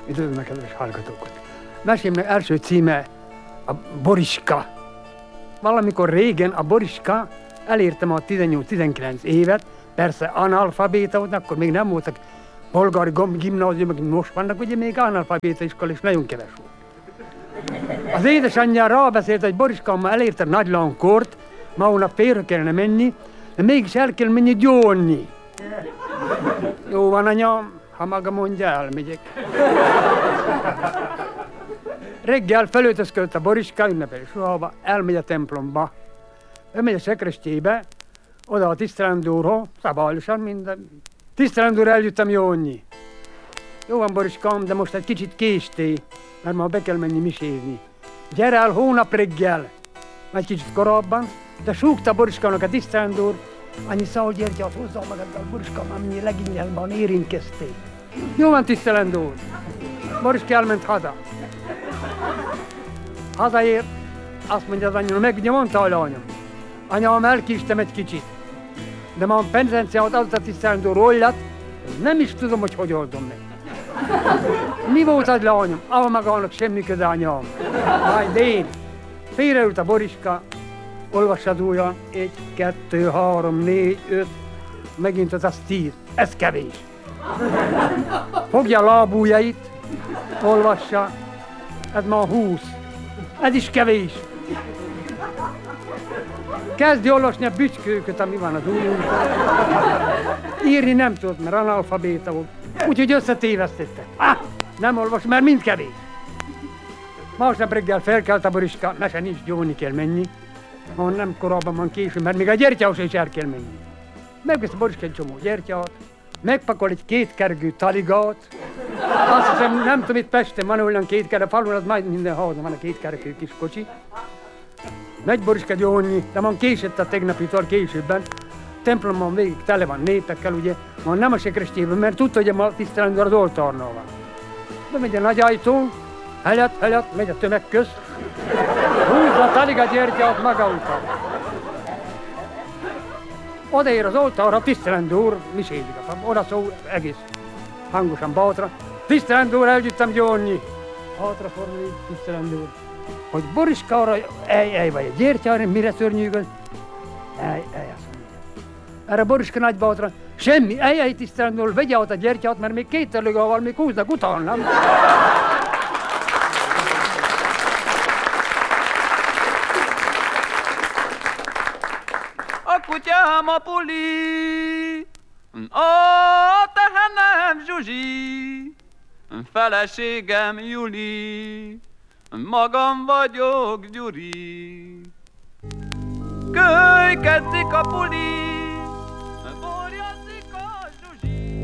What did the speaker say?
Üdvözlöm a kedves hallgatókat! Mesémnek első címe a Boriska. Valamikor régen a Boriska, elértem a 18-19 évet, persze analfabéta volt, akkor még nem voltak polgári gimnáziumok, most vannak, ugye még analfabéta iskola is nagyon keves volt. Az édesanyja rábeszélt, hogy Boriska, ma elérte nagylankort, ma hónap férre kellene menni, de mégis el kell menni gyónni. Jó van, anyám, ha maga mondja, elmegyek. Reggel felöltözködött a Boriska, ünnepelés ruhába, elmegy a templomba. Bemegy a sekrestjébe, oda a tisztelandóra, szabályosan minden. Tisztelandóra eljöttem jónni. Jó van, Boriskám, de most egy kicsit késtél, mert ma be kell menni misézni. Gyere el hónap reggel, egy kicsit korábban, de súgta Boriskának a tisztelandór, annyi szalgyertyát hozzá magaddal, Boriskám, amennyi leginnyelban érintkeztél. Jó van, tisztelandór. Boriska elment haza. Hazaér, azt mondja az anyja, meg ugye mondta a lányom. Anyám, elkístem egy kicsit, de ma a penzenciát adott a tisztelandór olyat, nem is tudom, hogy oldom meg. Mi volt az lányom? Ahol magának semmi köze, anyám. Majd én. Félreült a Boriska, olvassad újra, 1, 2, 3, 4, 5, megint az 10. Ez kevés. Fogja a lábujjait, olvassa, ez már 20. Ez is kevés. Kezdj olvasni a bütykőköt, ami van az ujjunkon. Írni nem tud, mert analfabéta volt. Úgyhogy összetévesztette. Nem olvas, mert mind kevés. Másnap reggel felkelt a Boriska, mese nincs, gyónni kell menni. Ma nem korábban van késő, mert még a gyertyához is el kell menni. Megvesz a Boriska egy csomó gyertyát, megpakol egy 2 kergő taligát. Azt hiszem, nem tudom, itt Pesten van olyan 2 kergő, a falun az majd minden házban van a 2 kergő kis kocsi. Megy Boriska gyónni, de van késett a tegnapitól későbben. Templomban végig tele van népekkel, ugye, ma nem a sekrestjében, mert tudta, hogy a tisztelandór az oltárnál van. De megy a nagy ajtó, helyett, megy a tömeg közt, húzza a taliga gyertyát maga után. Odaér az oltárra, tisztelandór, misézik a pap, oda szól egész hangosan bátra. Tisztelandór, eljöttem gyónni. Hátrafordul, tisztelandór. Hogy Boriskára, vagy a gyertyára, mire szörnyűgöd? Azt mondja. Erre Boriska nagybátra, semmi, tisztelandór, vegye át a gyertyát, mert még 2 törlőgával még húznak utánam. A kutyám a Puli, a tehenem Zsuzsi, feleségem Juli, magam vagyok Gyuri. Kölykedik a Puli,